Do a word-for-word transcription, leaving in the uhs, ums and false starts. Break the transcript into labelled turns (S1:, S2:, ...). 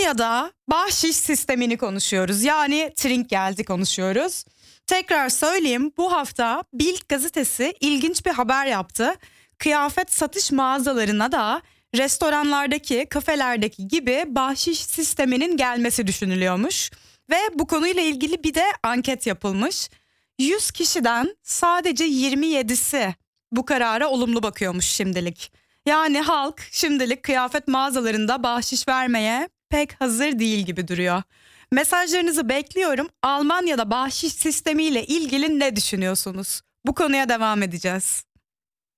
S1: Almanya'da bahşiş sistemini konuşuyoruz. Yani Trinkgeld'i konuşuyoruz. Tekrar söyleyeyim, bu hafta Bild gazetesi ilginç bir haber yaptı. Kıyafet satış mağazalarına da restoranlardaki, kafelerdeki gibi bahşiş sisteminin gelmesi düşünülüyormuş. Ve bu konuyla ilgili bir de anket yapılmış. yüz kişiden sadece yirmi yedisi bu karara olumlu bakıyormuş şimdilik. Yani halk şimdilik kıyafet mağazalarında bahşiş vermeye pek hazır değil gibi duruyor. Mesajlarınızı bekliyorum. Almanya'da bahşiş sistemiyle ilgili ne düşünüyorsunuz? Bu konuya devam edeceğiz.